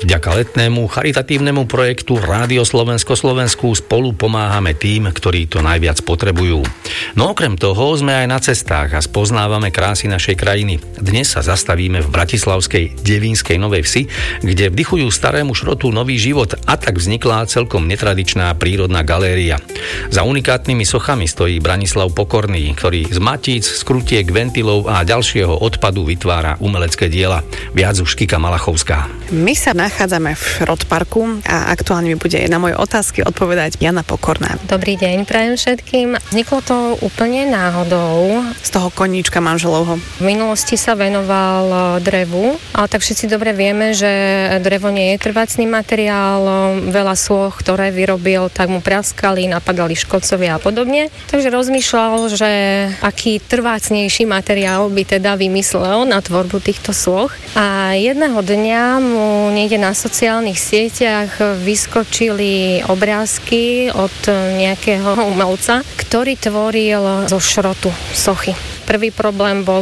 Vďaka letnému charitatívnemu projektu Rádio Slovensko-Slovensku spolu pomáhame tým, ktorí to najviac potrebujú. No okrem toho sme aj na cestách a spoznávame krásy našej krajiny. Dnes sa zastavíme v bratislavskej Devínskej Novej Vsi, kde vdychujú starému šrotu nový život a tak vznikla celkom netradičná prírodná galéria. Za unikátnymi sochami stojí Branislav Pokorný, ktorý z matíc, skrutiek, ventilov a ďalšieho odpadu vytvára umelecké diela. Viac už Kika Malachovská. My sa nachádzame v Šrotparku a aktuálne mi bude na moje otázky odpovedať Jana Pokorná. Dobrý deň prajem všetkým. Vzniklo to úplne náhodou. Z toho koníčka manželovho. V minulosti sa venoval drevu, ale tak všetci dobre vieme, že drevo nie je trvácny materiál. Veľa sôch, ktoré vyrobil, tak mu praskali, napadali škodcovia a podobne. Takže rozmýšľal, že aký trvácnejší materiál by teda vymyslel na tvorbu týchto sôch. A jedného dňa mu niekde na sociálnych sieťach vyskočili obrázky od nejakého umelca, ktorý tvoril zo šrotu sochy. Prvý problém bol,